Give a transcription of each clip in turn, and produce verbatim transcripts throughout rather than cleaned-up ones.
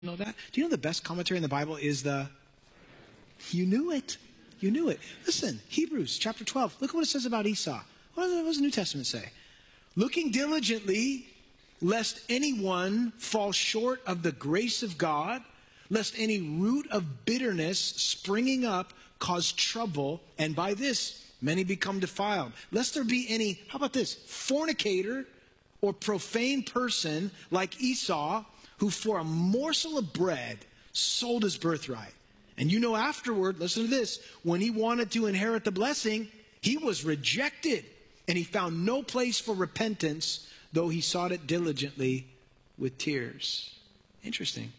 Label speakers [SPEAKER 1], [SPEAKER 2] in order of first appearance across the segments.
[SPEAKER 1] know that? Do you know the best commentary in the Bible is the... You knew it. You knew it. Listen, Hebrews chapter twelve. Look at what it says about Esau. What does the New Testament say? Looking diligently, lest anyone fall short of the grace of God, lest any root of bitterness springing up cause trouble, and by this many become defiled. Lest there be any, how about this, fornicator or profane person like Esau, who for a morsel of bread sold his birthright. And you know afterward, listen to this, when he wanted to inherit the blessing, he was rejected, and he found no place for repentance, though he sought it diligently with tears. Interesting.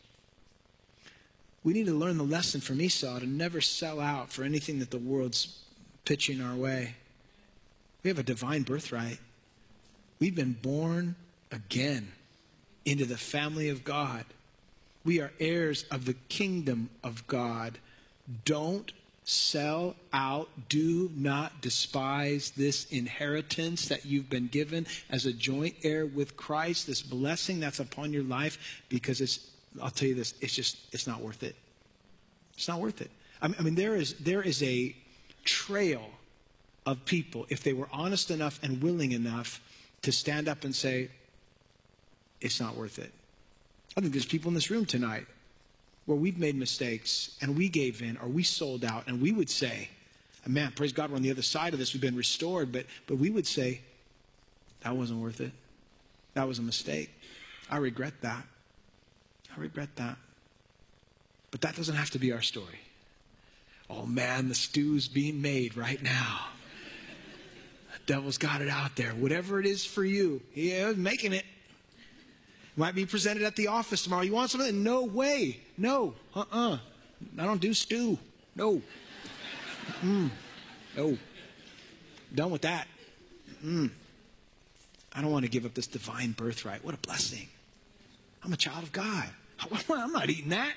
[SPEAKER 1] We need to learn the lesson from Esau to never sell out for anything that the world's pitching our way. We have a divine birthright. We've been born again into the family of God. We are heirs of the kingdom of God. Don't sell out. Do not despise this inheritance that you've been given as a joint heir with Christ, this blessing that's upon your life, because it's, I'll tell you this, it's just, it's not worth it. It's not worth it. I mean, I mean there is, there is a trail of people, if they were honest enough and willing enough to stand up and say, it's not worth it. I think there's people in this room tonight where we've made mistakes and we gave in or we sold out, and we would say, man, praise God, we're on the other side of this. We've been restored, but, but we would say, that wasn't worth it. That was a mistake. I regret that. I regret that. But that doesn't have to be our story. Oh man, the stew's being made right now. The devil's got it out there. Whatever it is for you, yeah, making it. Might be presented at the office tomorrow. You want something? No way. No. Uh-uh. I don't do stew. No. Mm. No. Done with that. Mm. I don't want to give up this divine birthright. What a blessing. I'm a child of God. I'm not eating that.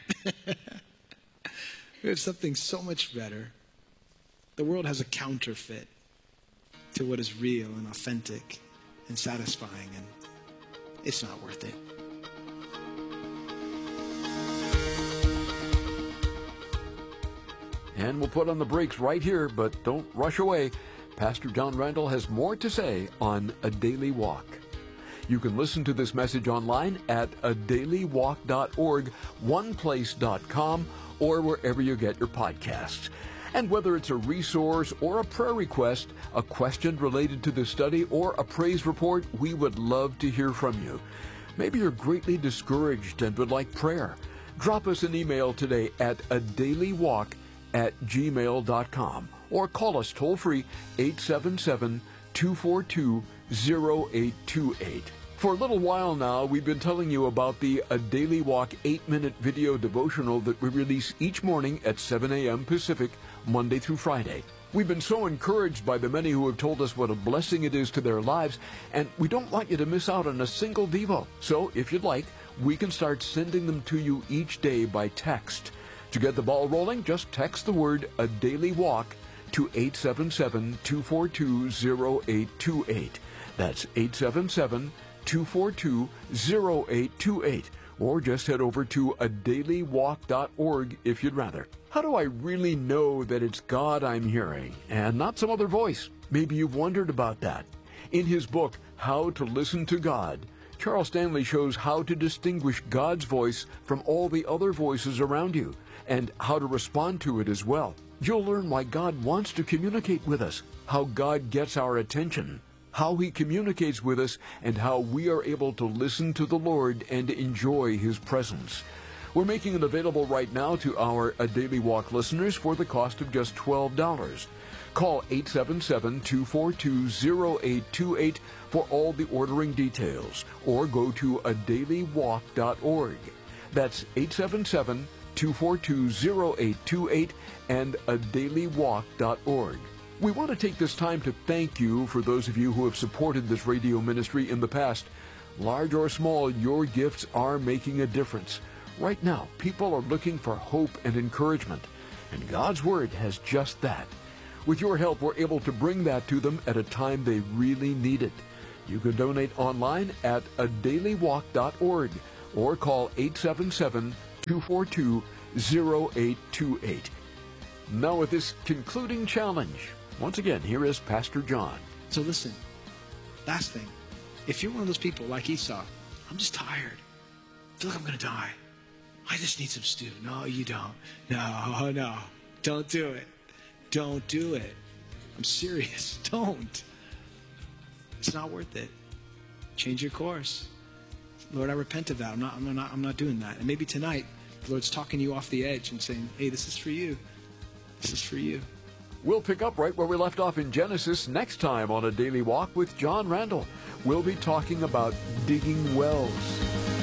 [SPEAKER 1] We have something so much better. The world has a counterfeit to what is real and authentic and satisfying, and it's not worth it.
[SPEAKER 2] And we'll put on the brakes right here, but don't rush away. Pastor John Randall has more to say on A Daily Walk. You can listen to this message online at a daily walk dot org, one place dot com, or wherever you get your podcasts. And whether it's a resource or a prayer request, a question related to the study, or a praise report, we would love to hear from you. Maybe you're greatly discouraged and would like prayer. Drop us an email today at a daily walk at gmail dot com, or call us toll-free eight seven seven, two four two, zero eight two eight. For a little while now, we've been telling you about the A Daily Walk eight-minute video devotional that we release each morning at seven a.m. Pacific, Monday through Friday. We've been so encouraged by the many who have told us what a blessing it is to their lives, and we don't want you to miss out on a single devo. So, if you'd like, we can start sending them to you each day by text. To get the ball rolling, just text the word A Daily Walk to eight seven seven, two four two, zero eight two eight. That's eight seven seven, two four two, zero eight two eight. Or just head over to a daily walk dot org if you'd rather. How do I really know that it's God I'm hearing and not some other voice? Maybe you've wondered about that. In his book, How to Listen to God, Charles Stanley shows how to distinguish God's voice from all the other voices around you, and how to respond to it as well. You'll learn why God wants to communicate with us, how God gets our attention, how he communicates with us, and how we are able to listen to the Lord and enjoy his presence. We're making it available right now to our A Daily Walk listeners for the cost of just twelve dollars. Call eight seven seven, two four two, zero eight two eight for all the ordering details, or go to a daily walk dot org. That's eight seven seven, two four two, zero eight two eight and a daily walk dot org. We want to take this time to thank you for those of you who have supported this radio ministry in the past. Large or small, your gifts are making a difference. Right now, people are looking for hope and encouragement, and God's Word has just that. With your help, we're able to bring that to them at a time they really need it. You can donate online at a daily walk dot org or call eight seven seven, two four two, zero eight two eight. Now with this concluding challenge, once again, here is Pastor John.
[SPEAKER 1] So listen, last thing. If you're one of those people like Esau, I'm just tired. I feel like I'm going to die. I just need some stew. No, you don't. No, no. Don't do it. Don't do it. I'm serious. Don't. It's not worth it. Change your course. Lord, I repent of that. I'm not, I'm not, I'm not doing that. And maybe tonight, the Lord's talking you off the edge and saying, hey, this is for you. This is for you.
[SPEAKER 2] We'll pick up right where we left off in Genesis next time on A Daily Walk with John Randall. We'll be talking about digging wells.